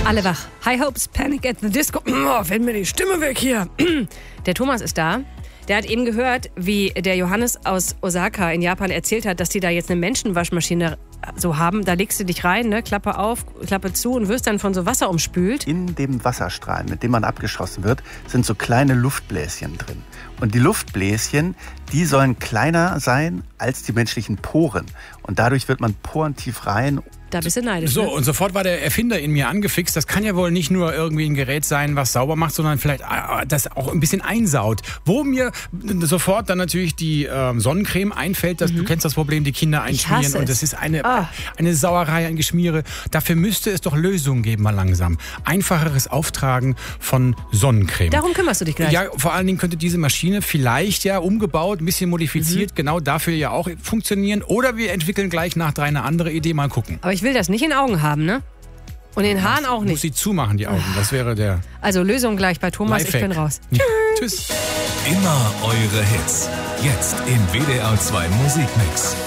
Alle wach. High Hopes, Panic at the Disco. Oh, fällt mir die Stimme weg hier. Der Thomas ist da. Der hat eben gehört, wie der Johannes aus Osaka in Japan erzählt hat, dass die da jetzt eine Menschenwaschmaschine so haben. Da legst du dich rein, ne? Klappe auf, Klappe zu und wirst dann von so Wasser umspült. In dem Wasserstrahl, mit dem man abgeschossen wird, sind so kleine Luftbläschen drin. Und die Luftbläschen, die sollen kleiner sein als die menschlichen Poren. Und dadurch wird man porentief rein. Da bist du neidisch. So, ne? und sofort war der Erfinder in mir angefixt. Das kann ja wohl nicht nur irgendwie ein Gerät sein, was sauber macht, sondern vielleicht das auch ein bisschen einsaut. Wo mir sofort dann natürlich die Sonnencreme einfällt. Du kennst das Problem, die Kinder einschmieren. Und das ist eine Sauerei, ein Geschmiere. Dafür müsste es doch Lösungen geben, mal langsam. Einfacheres Auftragen von Sonnencreme. Darum kümmerst du dich gleich. Ja, vor allen Dingen könnte diese Maschine vielleicht ja umgebaut, ein bisschen modifiziert, genau dafür ja auch funktionieren. Oder wir entwickeln gleich nach 3 eine andere Idee, mal gucken. Aber ich will das nicht in Augen haben, ne? Und in den Haaren auch nicht. Muss sie zumachen, die Augen. Das wäre der Also Lösung gleich bei Thomas, Lifehack. Ich bin raus. Tschüss. Immer eure Hits. Jetzt im WDR 2 Musikmix.